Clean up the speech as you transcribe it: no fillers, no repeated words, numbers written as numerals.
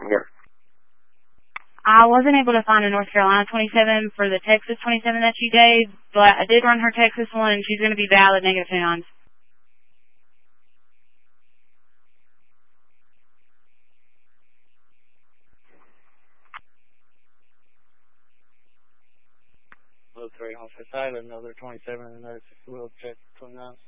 Yes. I wasn't able to find a North Carolina 27 for the Texas 27 that you gave, but I did run her Texas one, and she's going to be valid negative pounds. Low 3 on the side, another 27, and another 6 wheel check 29.